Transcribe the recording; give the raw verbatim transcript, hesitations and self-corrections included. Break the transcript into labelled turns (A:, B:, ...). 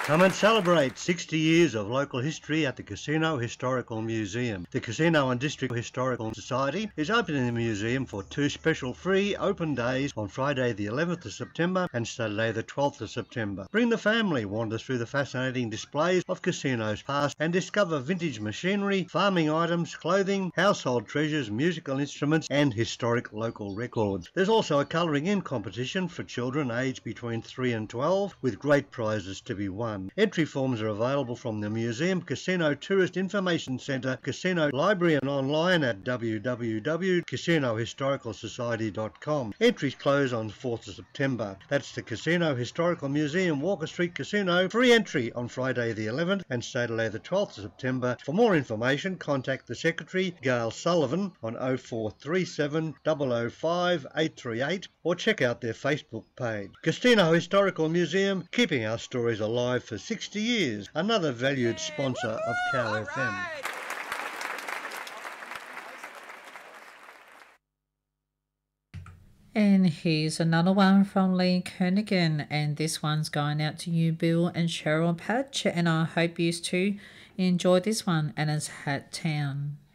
A: Come and celebrate sixty years of local history at the Casino Historical Museum. The Casino and District Historical Society is opening the museum for two special free open days on Friday the eleventh of September and Saturday the twelfth of September. Bring the family, wander through the fascinating displays of casinos past and discover vintage machinery, farming items, clothing, household treasures, musical instruments and historic local records. There's also a colouring in competition for children aged between three and twelve with great prizes to be won. Entry forms are available from the Museum, Casino Tourist Information Centre, Casino Library and online at w w w dot casino historical society dot com. Entries close on fourth of September. That's the Casino Historical Museum, Walker Street Casino. Free entry on Friday the eleventh and Saturday the twelfth of September. For more information, contact the Secretary, Gail Sullivan, on oh four three seven, zero zero five, eight three eight or check out their Facebook page. Casino Historical Museum, keeping our stories alive for sixty years, another valued sponsor of Cow F M.
B: And here's another one from Lee Kernigan, and this one's going out to you, Bill and Cheryl Patch, and I hope you too enjoyed this one, and it's Hat Town.